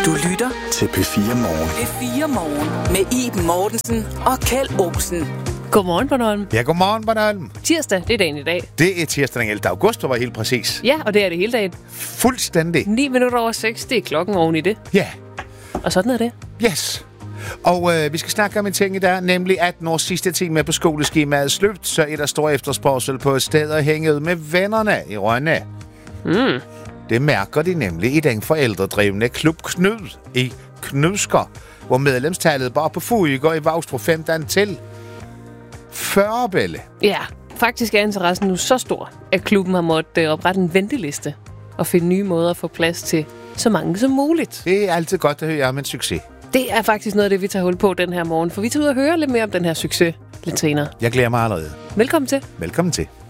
Du lytter til P4 Morgen. P4 Morgen med Iben Mortensen og Kjeld Olsen. Godmorgen, Bornholm. Ja, godmorgen, Bornholm. Tirsdag, det er dagen i dag. Det er tirsdag den 11. august, du var helt præcis. Ja, og det er det hele dagen. Fuldstændig. 9 minutter over 6, det er klokken oven i det. Ja. Og sådan er det. Yes. Og vi skal snakke om en ting i dag, nemlig 18 års sidste time på skoleskemaet slut, så er der stor efterspørgsel på et sted at hænge ud med vennerne i Rønne. Det mærker de nemlig i den forældredrevne klub Knud i Knudsker, hvor medlemstallet bare på fuge går i vokst fra 15 til 40 bælle. Ja, faktisk er interessen nu så stor, at klubben har måttet oprette en venteliste og finde nye måder at få plads til så mange som muligt. Det er altid godt at høre om en succes. Det er faktisk noget af det, vi tager hul på den her morgen, for vi tager ud og høre lidt mere om den her succes lidt senere. Jeg glæder mig allerede. Velkommen til. Velkommen til.